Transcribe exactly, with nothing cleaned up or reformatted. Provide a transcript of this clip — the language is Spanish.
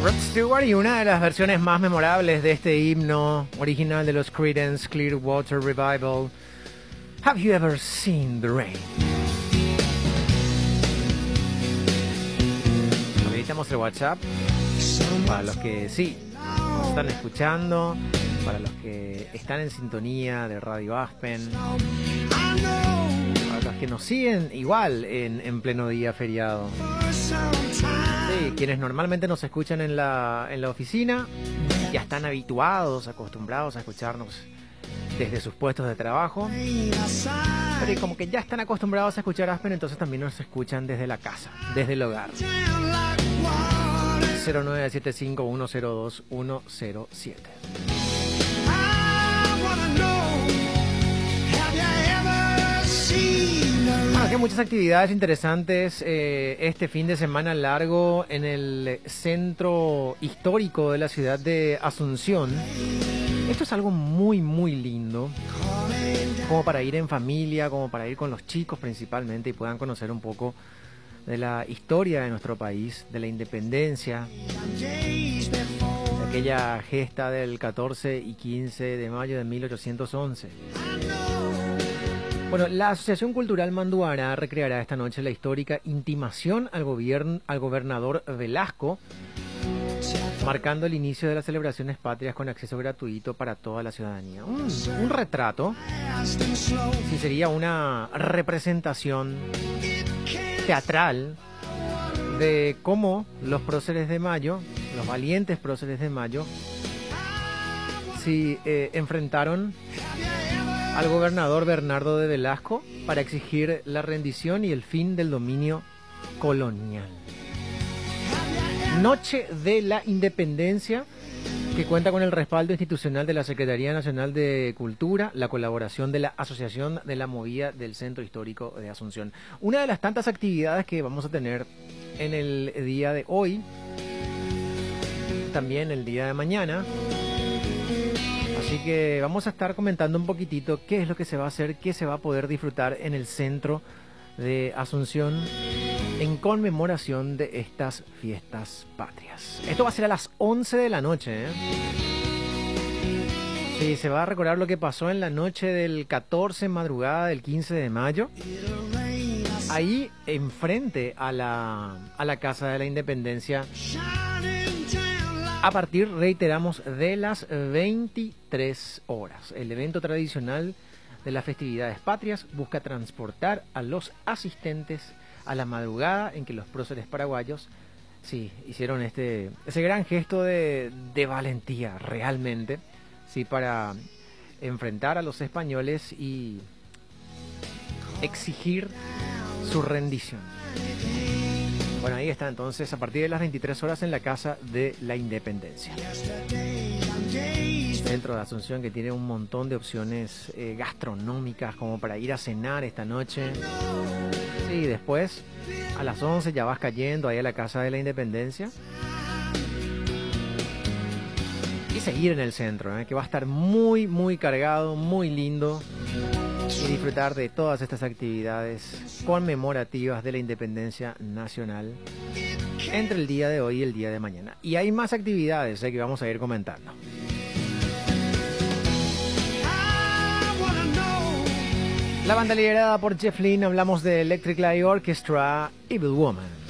Rod Stewart y una de las versiones más memorables de este himno original de los Creedence Clearwater Revival, Have You Ever Seen the Rain? Habilitamos el WhatsApp para los que sí nos están escuchando, para los que están en sintonía de Radio Aspen, para los que nos siguen igual en, en pleno día feriado. Sí, quienes normalmente nos escuchan en la, en la oficina ya están habituados, acostumbrados a escucharnos desde sus puestos de trabajo, pero y como que ya están acostumbrados a escuchar Aspen, entonces también nos escuchan desde la casa, desde el hogar. cero nueve siete cinco uno cero dos uno cero siete. Bueno, aquí hay muchas actividades interesantes eh, este fin de semana largo en el centro histórico de la ciudad de Asunción. Esto es algo muy muy lindo, como para ir en familia, como para ir con los chicos principalmente y puedan conocer un poco de la historia de nuestro país, de la independencia, de aquella gesta del catorce y quince de mayo de mil ochocientos once. Bueno, la Asociación Cultural Manduará recreará esta noche la histórica intimación al, gobierno, al gobernador Velasco, marcando el inicio de las celebraciones patrias con acceso gratuito para toda la ciudadanía. Un, un retrato, sí, sería una representación teatral de cómo los próceres de mayo, los valientes próceres de mayo, sí, eh, enfrentaron al gobernador Bernardo de Velasco para exigir la rendición y el fin del dominio colonial. Noche de la Independencia, que cuenta con el respaldo institucional de la Secretaría Nacional de Cultura, la colaboración de la Asociación de la Movida del Centro Histórico de Asunción. Una de las tantas actividades que vamos a tener en el día de hoy, también el día de mañana. Así que vamos a estar comentando un poquitito qué es lo que se va a hacer, qué se va a poder disfrutar en el centro de Asunción en conmemoración de estas fiestas patrias. Esto va a ser a las once de la noche, ¿eh? Sí, se va a recordar lo que pasó en la noche del catorce, madrugada del quince de mayo. Ahí, enfrente a la, a la Casa de la Independencia, a partir, reiteramos, de las veintitrés horas. El evento tradicional de las festividades patrias busca transportar a los asistentes a la madrugada en que los próceres paraguayos, sí, hicieron este ese gran gesto de, de valentía, realmente, sí, para enfrentar a los españoles y exigir su rendición. Bueno, ahí está entonces, a partir de las veintitrés horas en la Casa de la Independencia. Centro de Asunción, que tiene un montón de opciones eh, gastronómicas como para ir a cenar esta noche. Sí, después a las once ya vas cayendo ahí a la Casa de la Independencia. Y seguir en el centro, ¿eh? Que va a estar muy, muy cargado, muy lindo. Y disfrutar de todas estas actividades conmemorativas de la independencia nacional entre el día de hoy y el día de mañana. Y hay más actividades eh, que vamos a ir comentando. La banda liderada por Jeff Lynne, hablamos de Electric Light Orchestra, Evil Woman.